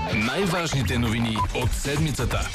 Най-важните новини от седмицата.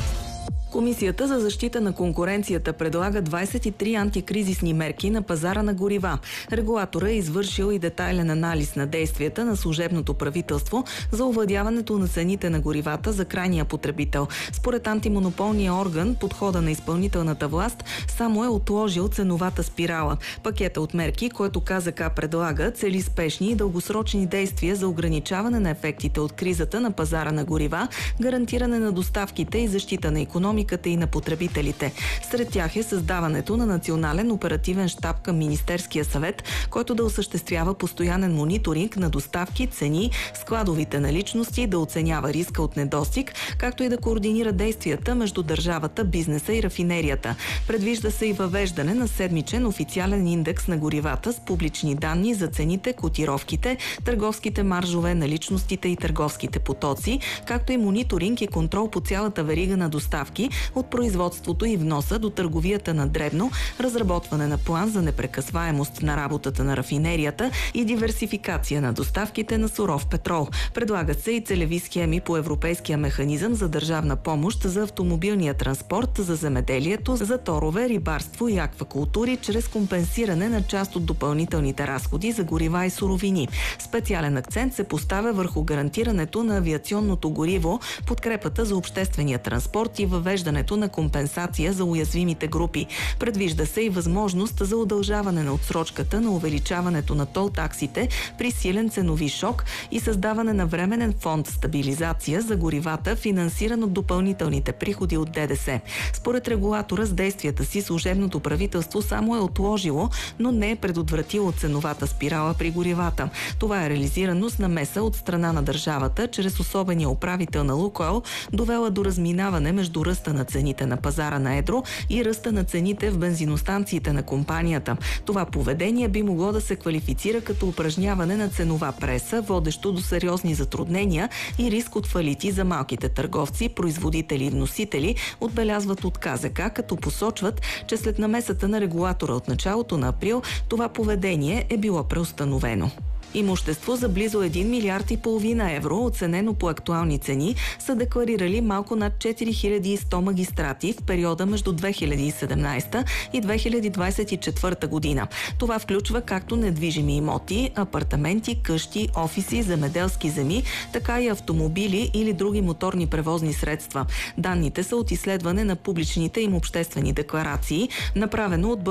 Комисията за защита на конкуренцията предлага 23 антикризисни мерки на пазара на горива. Регулаторът е извършил и детайлен анализ на действията на служебното правителство за овладяването на цените на горивата за крайния потребител. Според антимонополния орган, подхода на изпълнителната власт само е отложил ценовата спирала. Пакета от мерки, който КЗК предлага, цели спешни и дългосрочни действия за ограничаване на ефектите от кризата на пазара на горива, гарантиране на доставките и защита на икономиката и на потребителите. Сред тях е създаването на национален оперативен щаб към Министерския съвет, който да осъществява постоянен мониторинг на доставки, цени, складовите наличности, да оценява риска от недостиг, както и да координира действията между държавата, бизнеса и рафинерията. Предвижда се и въвеждане на седмичен официален индекс на горивата с публични данни за цените, котировките, търговските маржове, наличностите и търговските потоци, както и мониторинг и контрол по цялата верига на доставки, от производството и вноса до търговията на дребно, разработване на план за непрекъсваемост на работата на рафинерията и диверсификация на доставките на суров петрол. Предлагат се и целеви схеми по Европейския механизъм за държавна помощ за автомобилния транспорт, за земеделието, за торове, рибарство и аквакултури, чрез компенсиране на част от допълнителните разходи за горива и суровини. Специален акцент се поставя върху гарантирането на авиационното гориво, подкрепата за обществения транспорт и въвеждането на компенсация за уязвимите групи. Предвижда се и възможност за удължаване на отсрочката на увеличаването на тол таксите при силен ценови шок и създаване на временен фонд стабилизация за горивата, финансиран от допълнителните приходи от ДДС. Според регулатора, с действията си служебното правителство само е отложило, но не е предотвратило ценовата спирала при горивата. Това е реализирано с намеса от страна на държавата чрез особения управител на Лукойл, довела до разминаване между ръста на цените на пазара на едро и ръста на цените в бензиностанциите на компанията. Това поведение би могло да се квалифицира като упражняване на ценова преса, водещо до сериозни затруднения и риск от фалити за малките търговци, производители и вносители, отбелязват от КЗК, като посочват, че след намесата на регулатора от началото на април това поведение е било преустановено. Имущество за близо 1,5 милиарда евро, оценено по актуални цени, са декларирали малко над 4100 магистрати в периода между 2017 и 2024 година. Това включва както недвижими имоти, апартаменти, къщи, офиси, земеделски земи, така и автомобили или други моторни превозни средства. Данните са от изследване на публичните им обществени декларации, направено от